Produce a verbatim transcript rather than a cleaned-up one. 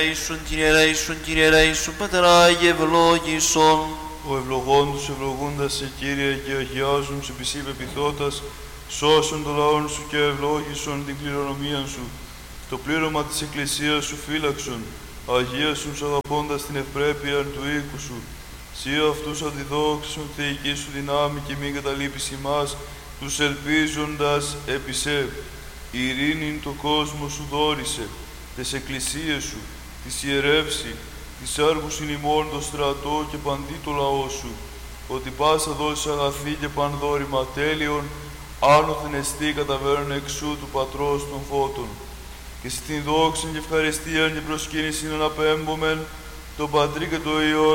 Ήσουν, Κύριε ελέησον, Κύριε ελέησον, Πατεράγε ευλόγησον. Ο ευλογών τους ευλογούντας σε Κύριε και αγιάζουν σε πισή πεπιθώτας, σώσον το λαόν σου και ευλόγησον την κληρονομία σου. Το πλήρωμα της Εκκλησίας σου φύλαξον, αγίασον σ' αγαπώντας την ευπρέπεια του οίκου σου. Σύ αυτούς αντιδόξων θεϊκή σου δυνάμει και μην καταλείπεις ημάς, τους ελπίζοντας επί σε. Ειρήνην το κόσμο σου δόρισε, τες εκκλησίες σου, της ιερεύση, της άργουσιν ημών το στρατό και παντί το λαό σου, ότι πάσα δόση αγαθή και πανδόρημα τέλειον, άνωθεν εστί καταβαίνουν εξού του Πατρός των φώτων. Και στην δόξην και ευχαριστίαν και προσκύνησιν αναπέμπομεν, τον Πατρί και το Υιό